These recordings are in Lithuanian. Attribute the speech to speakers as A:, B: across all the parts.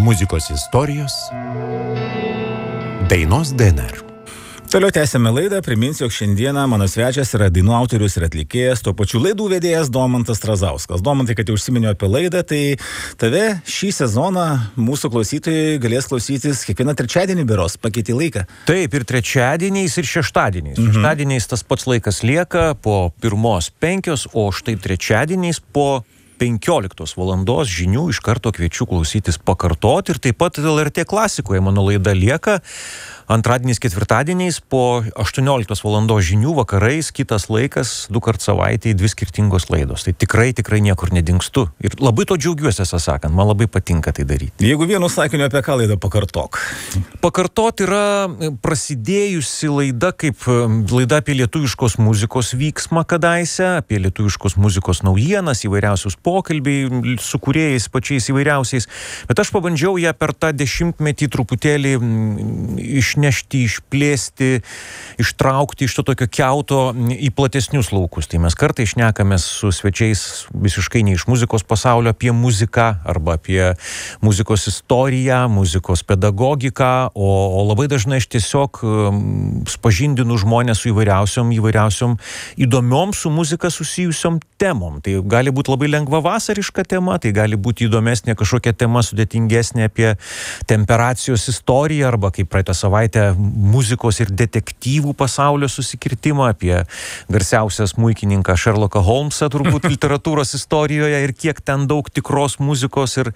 A: Muzikos istorijos. Dainos DNR.
B: Toliau tęsėme laidą, priminsiu, jog šiandieną mano svečias yra dainų autorius ir atlikėjas, tuo pačiu laidų vedėjas Domantas Razauskas. Domantai, kad jau užsiminiau apie laidą, tai tave šį sezoną mūsų klausytojai galės klausytis kiekvieną trečiadienį beros, pakeitė laiką.
C: Taip, ir trečiadieniais, ir šeštadieniais. Šeštadieniais tas pats laikas lieka po 1:05, o štai trečiadieniais po 15 valandos žinių iš karto kviečiu klausytis pakartoti ir taip pat LRT klasikoje mano laida lieka antradieniais, ketvirtadieniais po 18 valandos žinių vakarais, kitas laikas, 2 kart savaitėje, 2 skirtingos laidos. Tai tikrai niekur nedingstu. Ir labai to džiaugiuosi, sakant, man labai patinka tai daryti.
B: Jeigu vienu sakiniu apie ką laidą pakartok?
C: Pakartot yra prasidėjusi laida kaip laida apie lietuviškos muzikos vyksmą kadaise, apie lietuviškos muzikos naujienas, įvairiausius pokalbiai su kūrėjais pačiais įvairiausiais. Bet aš pabandžiau ją per tą 10-metį truputėlį išnešti, išplėsti, ištraukti iš to tokio kiauto į platesnius laukus. Tai mes kartais šnekamės su svečiais visiškai ne iš muzikos pasaulio apie muziką arba apie muzikos istoriją, muzikos pedagogiką, o labai dažnai aš tiesiog pažindinu žmonės su įvairiausiom įdomiom su muzika susijusiom temom. Tai gali būti labai lengva vasariška tema, tai gali būti įdomesnė kažkokia tema sudėtingesnė apie temperacijos istoriją arba kaip praeitą savaitę muzikos ir detektyvų pasaulio susikirtimą, apie garsiausią smuikininką Sherlocką Holmesą turbūt literatūros istorijoje ir kiek ten daug tikros muzikos ir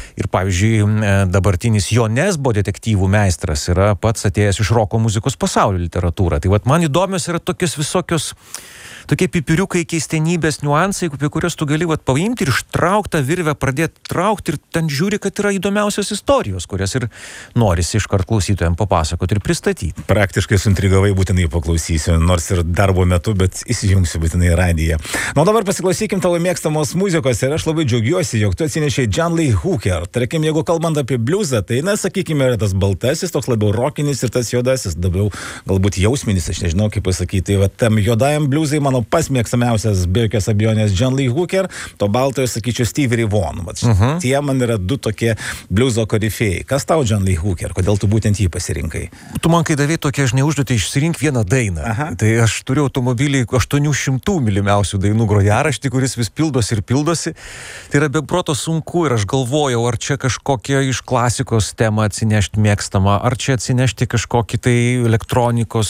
C: pavyzdžiui dabartinis Jo Nesbo detektyvų meistras yra pats atėjęs iš roko muzikos pasaulio literatūrą. Tai vat man įdomios yra tokios visokios tokie pipiriukai, keistenybės, niuansai, apie kuriuos tu gali paimti ir ištrauktą virvę pradėti traukti ir ten žiūri, kad yra įdomiausios istorijos, kurias ir norisi iškart klausytojams papasakoti ir pristatyti.
B: Praktiškai suintrigavai, būtinai paklausysiu, nors ir darbo metu, bet įsijungsiu būtinai radiją. Na, dabar pasiklausykim tavo mėgstamos muzikos ir aš labai džiaugiuosi, jog tu atsinešei John Lee Hooker. Tarkim, jeigu kalbant apie bliuzą, tai, sakykime, yra tas baltasis, toks labiau rokinis ir tas juodasis, labiau galbūt jausminis, aš nežinau kaip pasakyti. Tai tam juodajam bliuzai mano pats mėgstamiausias, be jokios abejonės, John Lee Hooker, to baltojo, sakyčiau, Stevie Ray Vaughan. Tie man yra 2 tokie bliuzo korifėjai. Kas tau John Lee Hooker? Kodėl tu būtent jį pasirinkai?
C: Tu man, kai davei tokią, užduotį, išsirink vieną dainą. Tai aš turiu automobilį 800 mylimiausių dainų grojaraštį, kuris vis pildosi. Tai yra be proto sunku ir aš galvojau, ar čia kažkokią iš klasikos temą atsinešti mėgstamą, ar čia atsinešti kažkokį tai elektronikos